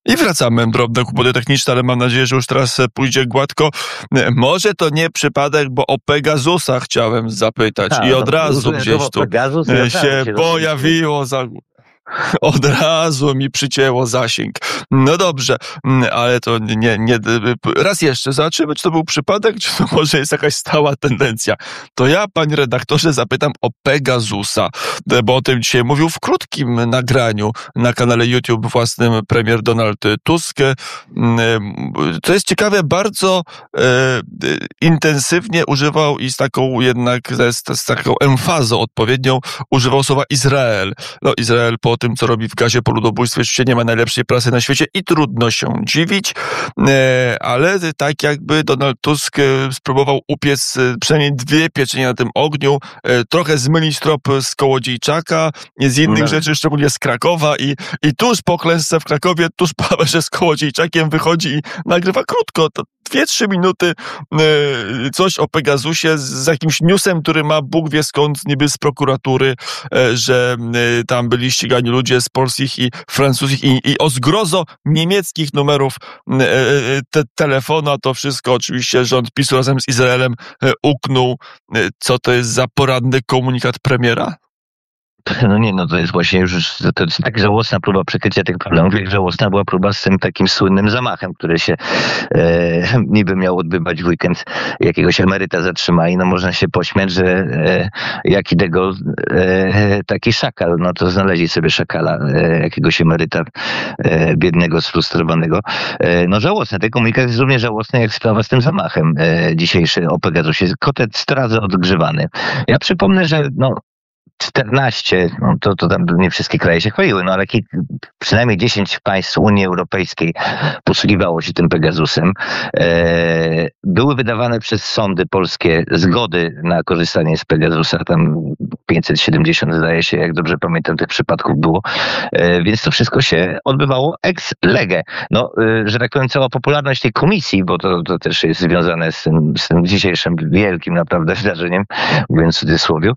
I wracamy, drobne kłopoty techniczne, ale mam nadzieję, że już teraz pójdzie gładko. Może to nie przypadek, bo o Pegasusa chciałem zapytać i od razu gdzieś tu się pojawiło od razu mi przycięło zasięg. No dobrze, ale to nie. Raz jeszcze zobaczymy, czy to był przypadek, czy to może jest jakaś stała tendencja. To ja, panie redaktorze, zapytam o Pegasusa, bo o tym dzisiaj mówił w krótkim nagraniu na kanale YouTube własnym premier Donald Tusk. To jest ciekawe, bardzo intensywnie używał i z taką jednak, z taką emfazą odpowiednią używał słowa Izrael. No Izrael po tym, co robi w Gazie po ludobójstwie, oczywiście nie ma najlepszej prasy na świecie i trudno się dziwić, ale tak jakby Donald Tusk spróbował upiec przynajmniej 2 pieczenie na tym ogniu, trochę zmylić trop z Kołodziejczaka, z innych rzeczy, szczególnie z Krakowa i tuż po klęsce w Krakowie, tuż po aferze z Kołodziejczakiem wychodzi i nagrywa krótko, to 2-3 minuty coś o Pegasusie z jakimś newsem, który ma Bóg wie skąd, niby z prokuratury, że tam byli ścigani ludzie z polskich i francuskich i o zgrozo niemieckich numerów telefonu, a to wszystko oczywiście rząd PiS-u razem z Izraelem uknął. Co to jest za poradny komunikat premiera? To jest właśnie już, to jest tak żałosna próba przykrycia tych problemów, jak żałosna była próba z tym takim słynnym zamachem, który się niby miał odbywać w weekend, jakiegoś emeryta zatrzymali. No można się pośmiać, że jaki tego taki szakal, no to znaleźli sobie szakala, jakiegoś emeryta biednego, sfrustrowanego. No żałosne. Ten komunikat jest równie żałosny, jak sprawa z tym zamachem dzisiejszy o Pegasusie. Kotet 100 razy odgrzewany. Ja przypomnę, że 14, to tam nie wszystkie kraje się chwaliły, ale przynajmniej 10 państw Unii Europejskiej posługiwało się tym Pegasusem. Były wydawane przez sądy polskie zgody na korzystanie z Pegasusa, tam 570 zdaje się, jak dobrze pamiętam, tych przypadków było, więc to wszystko się odbywało ex lege. Że tak powiem, cała popularność tej komisji, bo to też jest związane z tym dzisiejszym wielkim naprawdę wydarzeniem, mówiąc w cudzysłowie,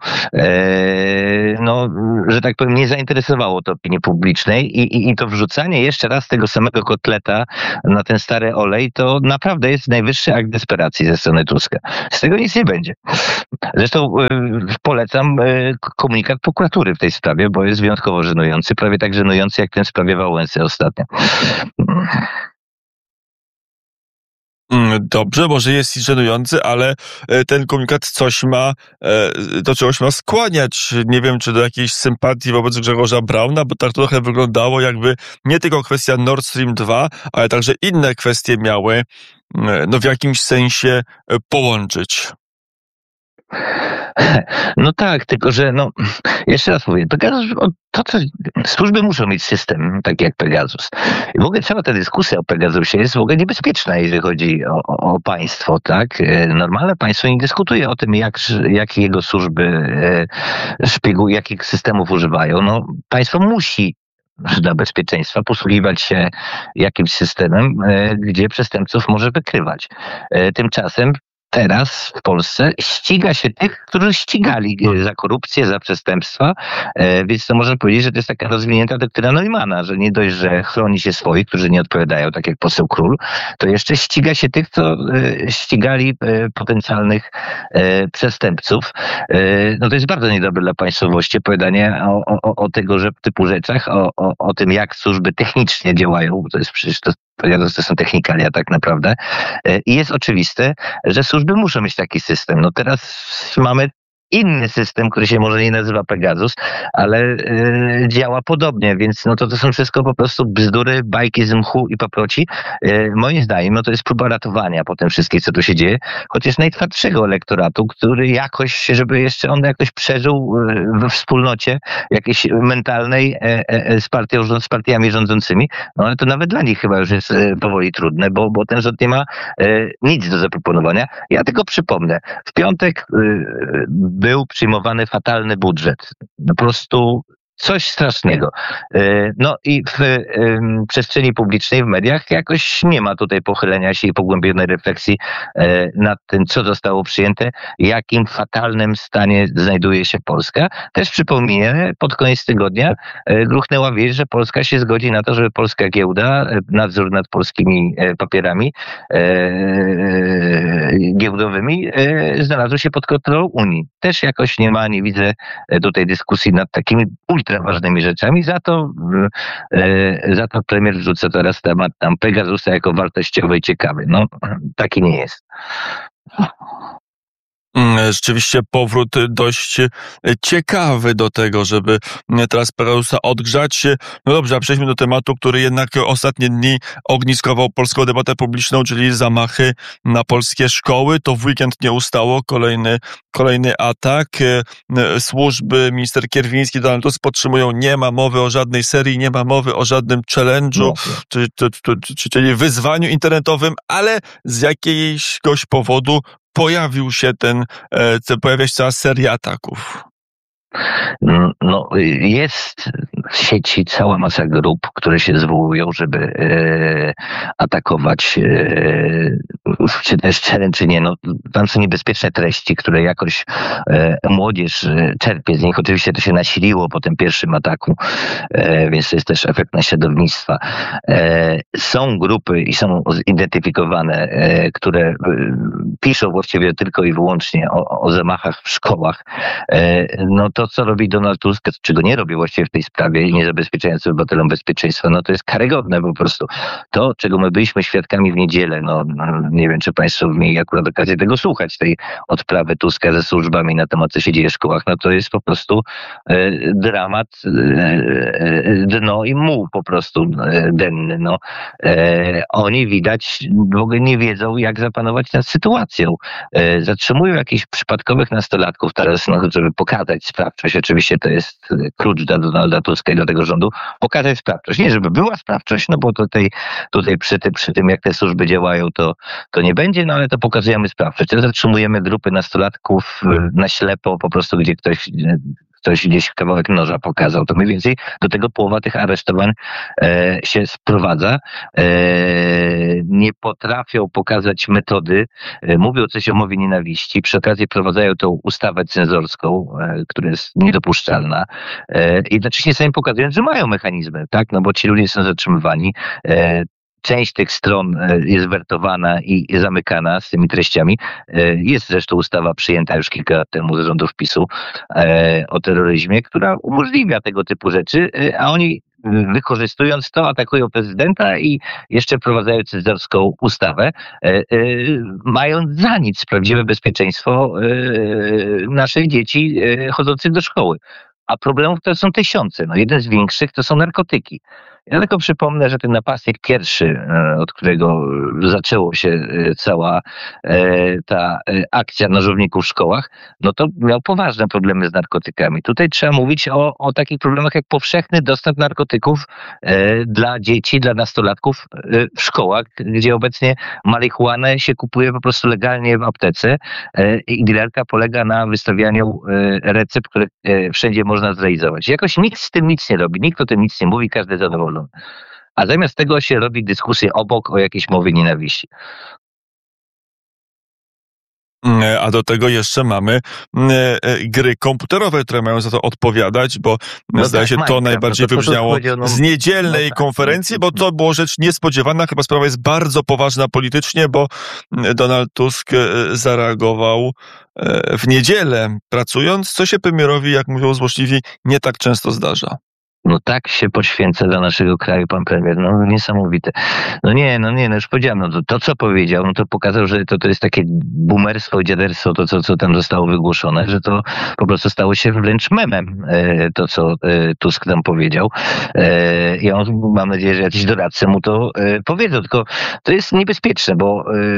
że tak powiem, nie zainteresowało to opinii publicznej i to wrzucanie jeszcze raz tego samego kotleta na ten stary olej, to naprawdę jest najwyższy akt desperacji ze strony Tuska. Z tego nic nie będzie. Zresztą polecam komunikat prokuratury w tej sprawie, bo jest wyjątkowo żenujący, prawie tak żenujący jak ten w sprawie Wałęsy ostatnio. Dobrze, może jest żenujący, ale ten komunikat do czegoś ma skłaniać. Nie wiem, czy do jakiejś sympatii wobec Grzegorza Brauna, bo tak to trochę wyglądało, jakby nie tylko kwestia Nord Stream 2, ale także inne kwestie miały w jakimś sensie połączyć. No tak, tylko że jeszcze raz mówię, Pegasus, służby muszą mieć system taki jak Pegasus. I w ogóle cała ta dyskusja o Pegasusie jest w ogóle niebezpieczna, jeżeli chodzi o państwo, tak? Normalne państwo nie dyskutuje o tym, jak jego służby jakich systemów używają. Państwo musi dla bezpieczeństwa posługiwać się jakimś systemem, gdzie przestępców może wykrywać. Tymczasem teraz w Polsce ściga się tych, którzy ścigali za korupcję, za przestępstwa, więc to można powiedzieć, że to jest taka rozwinięta doktryna Neumana, że nie dość, że chroni się swoich, którzy nie odpowiadają, tak jak poseł Król, to jeszcze ściga się tych, co ścigali potencjalnych przestępców. To jest bardzo niedobre dla państwowości opowiadanie o tego typu rzeczach, o tym, jak służby technicznie działają, to jest przecież to są technikalia tak naprawdę. I jest oczywiste, że służby muszą mieć taki system. Teraz mamy inny system, który się może nie nazywa Pegasus, ale działa podobnie, więc to są wszystko po prostu bzdury, bajki z mchu i paproci. Moim zdaniem to jest próba ratowania po tym wszystkim, co tu się dzieje, chociaż najtwardszego elektoratu, który jakoś, żeby jeszcze on jakoś przeżył we wspólnocie jakiejś mentalnej z partiami rządzącymi, ale to nawet dla nich chyba już jest powoli trudne, bo ten rząd nie ma nic do zaproponowania. Ja tylko przypomnę, w piątek był przyjmowany fatalny budżet. Po prostu Coś strasznego. No i w przestrzeni publicznej, w mediach jakoś nie ma tutaj pochylenia się i pogłębionej refleksji nad tym, co zostało przyjęte, jakim fatalnym stanie znajduje się Polska. Też przypomnę, pod koniec tygodnia gruchnęła wieść, że Polska się zgodzi na to, żeby polska giełda, nadzór nad polskimi papierami giełdowymi znalazł się pod kontrolą Unii. Też jakoś nie widzę tutaj dyskusji nad takimi ultra ważnymi rzeczami. Za to premier wrzuca teraz temat tam Pegasusa jako wartościowy i ciekawy. No, taki nie jest. Rzeczywiście powrót dość ciekawy do tego, żeby teraz Pegasusa odgrzać. No dobrze, a przejdźmy do tematu, który jednak ostatnie dni ogniskował polską debatę publiczną, czyli zamachy na polskie szkoły. To w weekend nie ustało. Kolejny atak. Służby, minister Kierwiński, Donald Tusk podtrzymują, nie ma mowy o żadnej serii, nie ma mowy o żadnym challenge'u, czyli wyzwaniu internetowym, ale z jakiegoś powodu pojawia się cała seria ataków. No, jest w sieci cała masa grup, które się zwołują, żeby atakować, czy też challenge, czy nie. No, tam są niebezpieczne treści, które jakoś młodzież czerpie z nich. Oczywiście to się nasiliło po tym pierwszym ataku, więc to jest też efekt naśladownictwa. Są grupy i są zidentyfikowane, które piszą właściwie tylko i wyłącznie o zamachach w szkołach. No to, co robi Donald Tusk, czego nie robi właściwie w tej sprawie, nie zabezpieczając obywatelom bezpieczeństwa, no to jest karygodne po prostu. To, czego my byliśmy świadkami w niedzielę, no nie wiem, czy państwo mieli akurat okazję tego słuchać, tej odprawy Tuska ze służbami na temat, co się dzieje w szkołach, no to jest po prostu dramat, dno i muł po prostu denny. No. Oni widać w ogóle nie wiedzą, jak zapanować nad sytuacją. Zatrzymują jakichś przypadkowych nastolatków teraz, no, żeby pokazać sprawczość. Oczywiście to jest klucz dla Donalda Tuska i dla tego rządu. Pokazać sprawczość. Nie, żeby była sprawczość, no bo tutaj przy tym, jak te służby działają, to nie będzie, no ale to pokazujemy sprawczość. Zatrzymujemy grupy nastolatków na ślepo, po prostu gdzie ktoś gdzieś kawałek noża pokazał. To mniej więcej do tego połowa tych aresztowań się sprowadza. Nie potrafią pokazać metody, mówią coś o mowie nienawiści, przy okazji prowadzają tą ustawę cenzorską, która jest niedopuszczalna. I jednocześnie sami pokazując, że mają mechanizmy, tak? No bo ci ludzie są zatrzymywani. Część tych stron jest wertowana i zamykana z tymi treściami. Jest zresztą ustawa przyjęta już kilka lat temu z rządów PiS-u o terroryzmie, która umożliwia tego typu rzeczy, a oni wykorzystując to atakują prezydenta i jeszcze wprowadzają cenzorską ustawę, mając za nic prawdziwe bezpieczeństwo naszych dzieci chodzących do szkoły. A problemów to są tysiące. No, jeden z większych to są narkotyki. Ja tylko przypomnę, że ten napastnik pierwszy, od którego zaczęło się cała ta akcja nożowników w szkołach, no to miał poważne problemy z narkotykami. Tutaj trzeba mówić o takich problemach jak powszechny dostęp narkotyków dla dzieci, dla nastolatków w szkołach, gdzie obecnie marihuanę się kupuje po prostu legalnie w aptece i dealerka polega na wystawianiu recept, które wszędzie można zrealizować. Jakoś nikt z tym nic nie robi, nikt o tym nic nie mówi, każdy zadowolony. A zamiast tego się robi dyskusję obok o jakiejś mowie nienawiści. A do tego jeszcze mamy gry komputerowe, które mają za to odpowiadać, bo zdaje się to najbardziej wybrzmiało z niedzielnej konferencji, bo to było rzecz niespodziewana. Chyba sprawa jest bardzo poważna politycznie, bo Donald Tusk zareagował w niedzielę pracując, co się premierowi, jak mówią złośliwi, nie tak często zdarza. No tak się poświęca dla naszego kraju pan premier, no niesamowite. No już powiedziałem, no to co powiedział, no to pokazał, że to jest takie boomerstwo, dziaderstwo, to co tam zostało wygłoszone, że to po prostu stało się wręcz memem, to co Tusk tam powiedział. I on, mam nadzieję, że jakiś doradcy mu to powiedzą, tylko to jest niebezpieczne, bo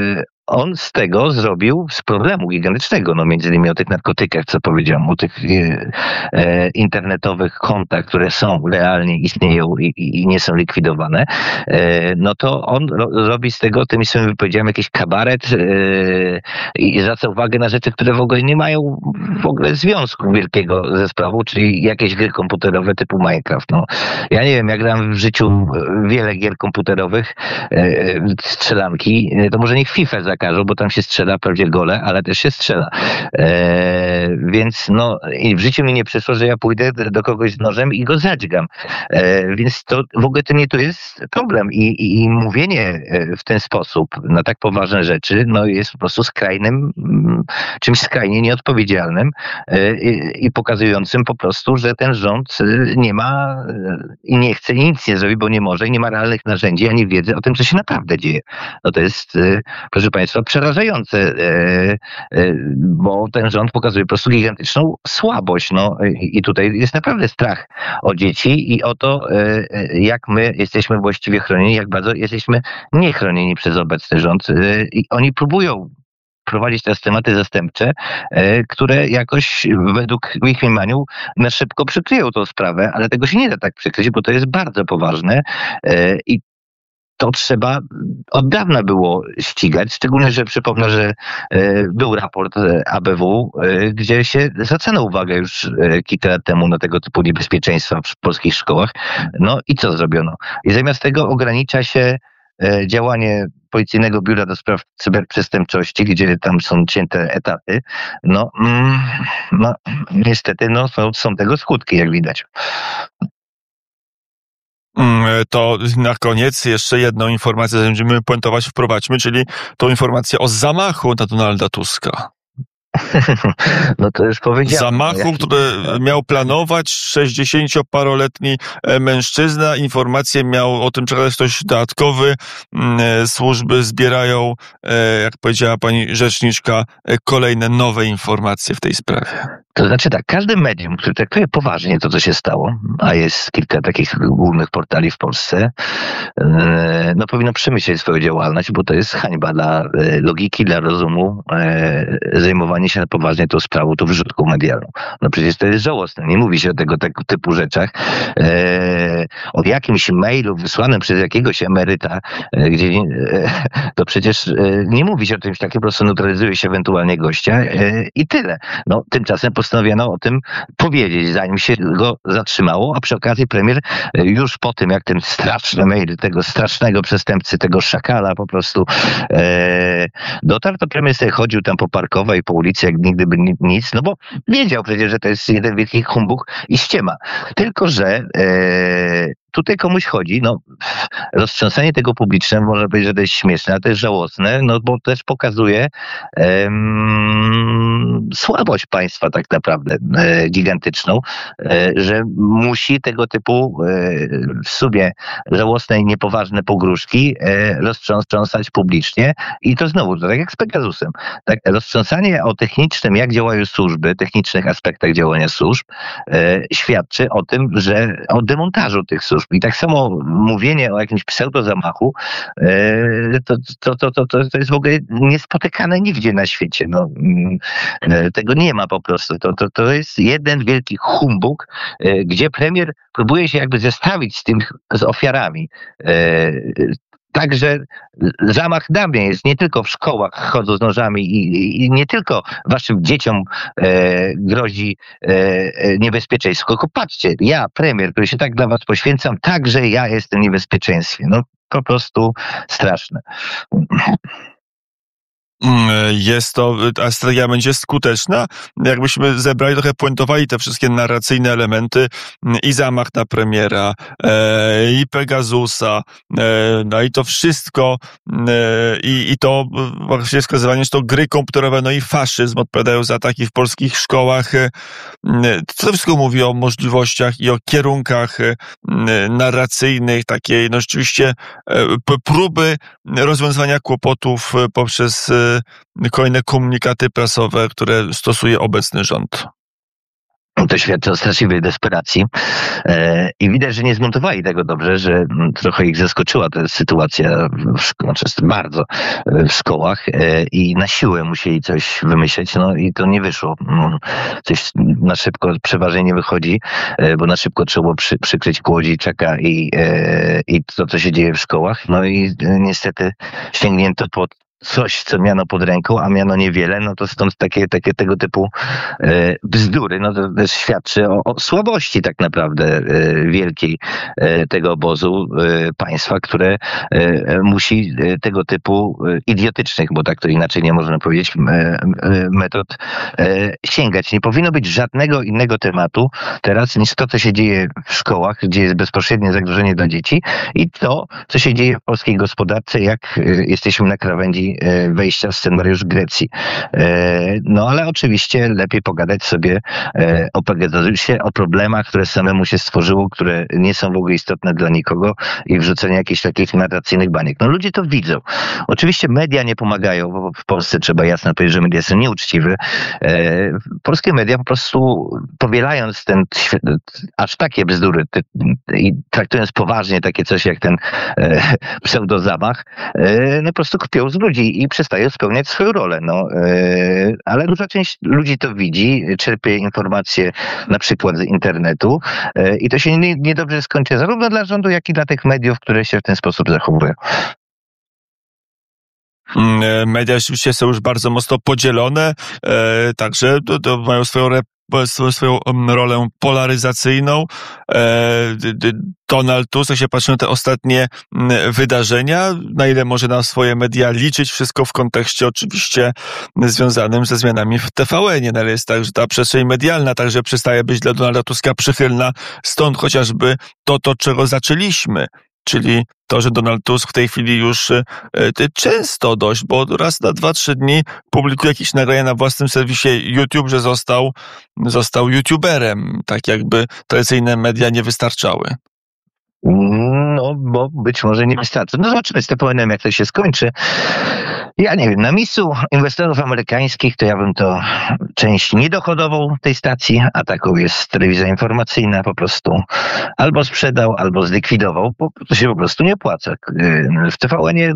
on z tego zrobił z problemu gigantycznego, no między innymi o tych narkotykach, co powiedziałem, o tych internetowych kontach, które są, realnie istnieją i nie są likwidowane, no to on robi z tego, tymi swoimi wypowiedziami, jakiś kabaret i zwraca uwagę na rzeczy, które w ogóle nie mają w ogóle związku wielkiego ze sprawą, czyli jakieś gry komputerowe typu Minecraft. No, ja nie wiem, ja grałem w życiu wiele gier komputerowych, strzelanki, to może niech FIFA zakażą, bo tam się strzela wprawdzie gole, ale też się strzela. Więc no, i w życiu mi nie przyszło, że ja pójdę do kogoś z nożem i go zadźgam. Więc to w ogóle to nie to jest problem. I mówienie w ten sposób na tak poważne rzeczy, no jest po prostu czymś skrajnie nieodpowiedzialnym i pokazującym po prostu, że ten rząd nie ma i nie chce i nic nie zrobi, bo nie może i nie ma realnych narzędzi ani wiedzy o tym, co się naprawdę dzieje. No to jest, proszę Państwa, przerażające, bo ten rząd pokazuje po prostu gigantyczną słabość. No i tutaj jest naprawdę strach o dzieci i o to, jak my jesteśmy właściwie chronieni, jak bardzo jesteśmy niechronieni przez obecny rząd. I oni próbują prowadzić teraz tematy zastępcze, które jakoś według ich mniemaniu na szybko przykryją tą sprawę, ale tego się nie da tak przykryć, bo to jest bardzo poważne i to trzeba od dawna było ścigać, szczególnie, że przypomnę, że był raport ABW, gdzie się zwracano uwagę już kilka lat temu na tego typu niebezpieczeństwa w polskich szkołach. No i co zrobiono? I zamiast tego ogranicza się działanie Policyjnego Biura do Spraw Cyberprzestępczości, gdzie tam są cięte etaty. No niestety są tego skutki, jak widać. To na koniec jeszcze jedną informację, zanim będziemy puentować, wprowadźmy, czyli tą informację o zamachu na Donalda Tuska. No to już powiedziałem. Zamachu, który miał planować 60-paroletni mężczyzna. Informacje miał o tym przekazać ktoś dodatkowy. Służby zbierają, jak powiedziała pani rzeczniczka, kolejne nowe informacje w tej sprawie. To znaczy tak, każde medium, które traktuje poważnie to, co się stało, a jest kilka takich głównych portali w Polsce, no powinno przemyśleć swoją działalność, bo to jest hańba dla logiki, dla rozumu, zajmowanie się na poważnie tą sprawą, tą wrzutką medialną. No przecież to jest żałosne, nie mówi się o tego typu rzeczach. O jakimś mailu wysłanym przez jakiegoś emeryta, gdzie to przecież nie mówi się o tym, takie po prostu neutralizuje się ewentualnie gościa i tyle. No tymczasem postanowiono o tym powiedzieć, zanim się go zatrzymało, a przy okazji premier już po tym, jak ten straszny mail tego strasznego przestępcy, tego szakala po prostu dotarł, to premier sobie chodził tam po Parkowej, po ulicy, jak nigdy by nic, no bo wiedział przecież, że to jest jeden wielki humbug i ściema. Tylko że tutaj komuś chodzi, no roztrząsanie tego publiczne, można powiedzieć, że to jest śmieszne, ale to jest żałosne, no bo też pokazuje słabość państwa tak naprawdę gigantyczną, że musi tego typu w sumie żałosne i niepoważne pogróżki roztrząsać publicznie i to znowu, to tak jak z Pegasusem. Tak, roztrząsanie o technicznym, jak działają służby, technicznych aspektach działania służb świadczy o tym, że o demontażu tych służb. I tak samo mówienie o jakimś pseudozamachu to jest w ogóle niespotykane nigdzie na świecie. No, tego nie ma po prostu. To jest jeden wielki humbug, gdzie premier próbuje się jakby zestawić z ofiarami. Także zamach na mnie jest nie tylko w szkołach chodzą z nożami i nie tylko waszym dzieciom grozi niebezpieczeństwo. Tylko patrzcie, ja, premier, który się tak dla was poświęcam, także ja jestem w niebezpieczeństwie. No po prostu straszne. Jest to, a strategia będzie skuteczna, jakbyśmy zebrali, trochę puentowali te wszystkie narracyjne elementy i zamach na premiera, i Pegasusa, no i to wszystko, i to właśnie wskazywanie, że to gry komputerowe, no i faszyzm odpowiadają za ataki w polskich szkołach. To wszystko mówi o możliwościach i o kierunkach narracyjnych, takiej, no rzeczywiście próby rozwiązywania kłopotów poprzez kolejne komunikaty prasowe, które stosuje obecny rząd. To świadczy o straszliwej desperacji i widać, że nie zmontowali tego dobrze, że trochę ich zaskoczyła ta sytuacja, znaczy bardzo w szkołach i na siłę musieli coś wymyśleć, no i to nie wyszło. Coś na szybko przeważnie nie wychodzi, bo na szybko trzeba było przykryć Kołodziejczaka i to, co się dzieje w szkołach, no i niestety sięgnięto po coś, co miano pod ręką, a miano niewiele, no to stąd takie tego typu bzdury, no to też świadczy o słabości tak naprawdę wielkiej tego obozu państwa, które musi tego typu idiotycznych, bo tak to inaczej nie można powiedzieć, metod sięgać. Nie powinno być żadnego innego tematu teraz niż to, co się dzieje w szkołach, gdzie jest bezpośrednie zagrożenie dla dzieci i to, co się dzieje w polskiej gospodarce, jak jesteśmy na krawędzi wejścia w scenariusz Grecji. No ale oczywiście lepiej pogadać sobie o Pegasusie, o problemach, które samemu się stworzyło, które nie są w ogóle istotne dla nikogo i wrzucenie jakichś takich narracyjnych baniek. No ludzie to widzą. Oczywiście media nie pomagają, bo w Polsce trzeba jasno powiedzieć, że media są nieuczciwe. Polskie media po prostu powielając aż takie bzdury i traktując poważnie takie coś jak ten pseudozamach, no po prostu kupią z ludzi i przestają spełniać swoją rolę. No, ale duża część ludzi to widzi, czerpie informacje na przykład z internetu i to się niedobrze skończy zarówno dla rządu, jak i dla tych mediów, które się w ten sposób zachowują. Media oczywiście są już bardzo mocno podzielone, także to mają swoją rolę polaryzacyjną. Donald Tusk, jak się patrzy na te ostatnie wydarzenia, na ile może na swoje media liczyć, wszystko w kontekście oczywiście związanym ze zmianami w TVN-ie. No ale jest tak, że ta przestrzeń medialna także przestaje być dla Donalda Tuska przychylna, stąd chociażby to, czego zaczęliśmy. Czyli to, że Donald Tusk w tej chwili już często dość, bo raz na 2-3 dni publikuje jakieś nagrania na własnym serwisie YouTube, że został YouTuberem. Tak jakby tradycyjne media nie wystarczały. No, bo być może nie wystarczy. No zobaczymy z TVN-em, jak to się skończy. Ja nie wiem, na miejscu inwestorów amerykańskich to ja bym to część niedochodową tej stacji, a taką jest telewizja informacyjna, po prostu albo sprzedał, albo zlikwidował, bo to się po prostu nie opłaca. W TVN-ie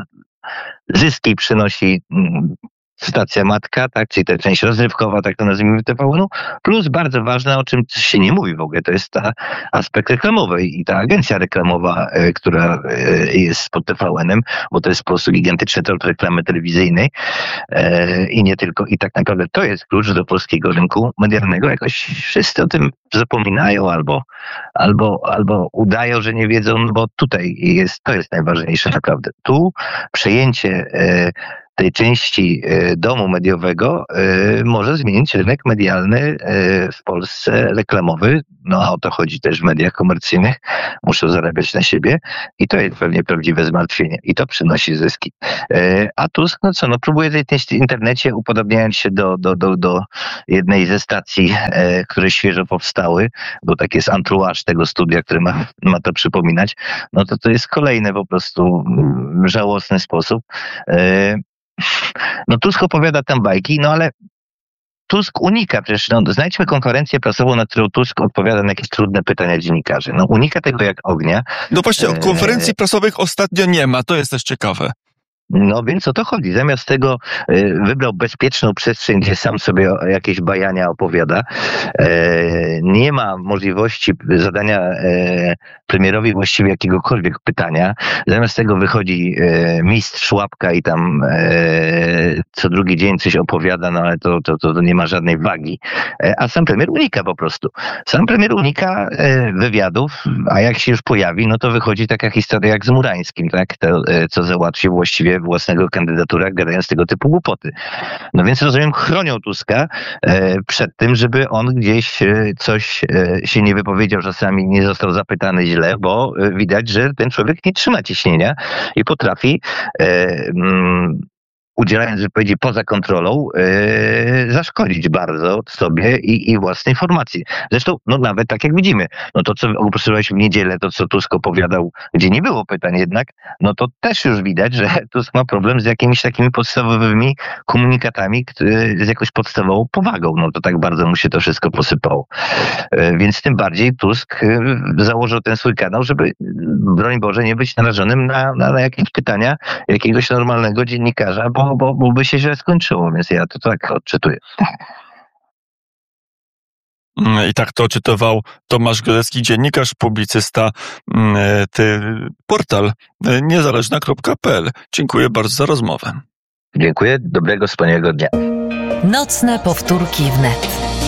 zyski przynosi stacja matka, tak, czyli ta część rozrywkowa, tak to nazwijmy, TVN-u, plus bardzo ważne, o czym się nie mówi w ogóle, to jest ta aspekt reklamowy i ta agencja reklamowa, która jest pod TVN-em, bo to jest po prostu gigantyczny tort reklamy telewizyjnej i nie tylko, i tak naprawdę to jest klucz do polskiego rynku medialnego. Jakoś wszyscy o tym zapominają albo udają, że nie wiedzą, bo tutaj to jest najważniejsze naprawdę. Tu przejęcie tej części domu mediowego może zmienić rynek medialny w Polsce reklamowy. No a o to chodzi też w mediach komercyjnych. Muszą zarabiać na siebie i to jest pewnie prawdziwe zmartwienie. I to przynosi zyski. A Tusk, próbuje w internecie, upodobniając się do jednej ze stacji, które świeżo powstały, bo tak jest entourage tego studia, które ma to przypominać. No to jest kolejny po prostu żałosny sposób. No Tusk opowiada tam bajki, no ale Tusk unika przecież, znajdźmy konferencję prasową, na którą Tusk odpowiada na jakieś trudne pytania dziennikarzy. No unika tego jak ognia. No właśnie, konferencji prasowych ostatnio nie ma, to jest też ciekawe. No więc o to chodzi. Zamiast tego wybrał bezpieczną przestrzeń, gdzie sam sobie jakieś bajania opowiada. Nie ma możliwości zadania premierowi właściwie jakiegokolwiek pytania. Zamiast tego wychodzi mistrz Łapka i tam co drugi dzień coś opowiada, no ale to nie ma żadnej wagi. A sam premier unika po prostu. Sam premier unika wywiadów, a jak się już pojawi, no to wychodzi taka historia jak z Murańskim, tak? To, co załatwił właściwie własnego kandydatura, gadając tego typu głupoty. No więc rozumiem, chronią Tuska przed tym, żeby on gdzieś coś się nie wypowiedział, czasami nie został zapytany źle, bo widać, że ten człowiek nie trzyma ciśnienia i potrafi udzielając wypowiedzi poza kontrolą, zaszkodzić bardzo sobie i własnej formacji. Zresztą, no nawet tak jak widzimy, no to co opisywałeś w niedzielę, to co Tusk opowiadał, gdzie nie było pytań jednak, no to też już widać, że Tusk ma problem z jakimiś takimi podstawowymi komunikatami, z jakąś podstawową powagą. No to tak bardzo mu się to wszystko posypało. Więc tym bardziej Tusk założył ten swój kanał, żeby, broń Boże, nie być narażonym na jakieś pytania jakiegoś normalnego dziennikarza, bo by się źle skończyło, więc ja to tak odczytuję. I tak to odczytywał Tomasz Grodzki, dziennikarz, publicysta, portal niezależna.pl. Dziękuję bardzo za rozmowę. Dziękuję, dobrego, wspaniałego dnia. Nocne powtórki wnet.